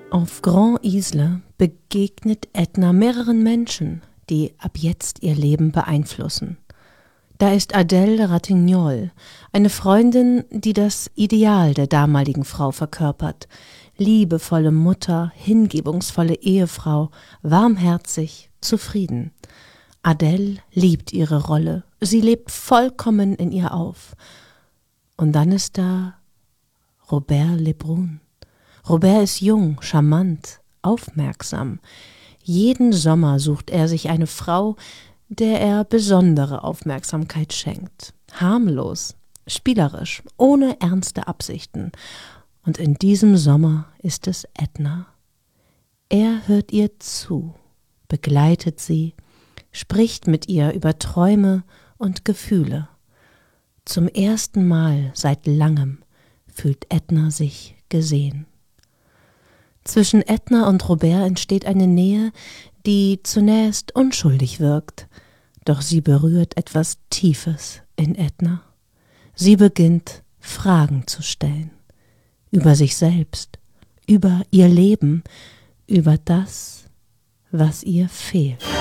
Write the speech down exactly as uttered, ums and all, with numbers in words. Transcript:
Auf Grand Isle begegnet Edna mehreren Menschen, die ab jetzt ihr Leben beeinflussen. Da ist Adèle Ratignolle, eine Freundin, die das Ideal der damaligen Frau verkörpert. Liebevolle Mutter, hingebungsvolle Ehefrau, warmherzig, zufrieden. Adèle liebt ihre Rolle, sie lebt vollkommen in ihr auf. Und dann ist da Robert Lebrun. Robert ist jung, charmant, aufmerksam. Jeden Sommer sucht er sich eine Frau, der er besondere Aufmerksamkeit schenkt. Harmlos, spielerisch, ohne ernste Absichten. Und in diesem Sommer ist es Edna. Er hört ihr zu, begleitet sie, spricht mit ihr über Träume und Gefühle. Zum ersten Mal seit langem fühlt Edna sich gesehen. Zwischen Edna und Robert entsteht eine Nähe, die zunächst unschuldig wirkt, doch sie berührt etwas Tiefes in Edna. Sie beginnt, Fragen zu stellen. Über sich selbst, über ihr Leben, über das, was ihr fehlt.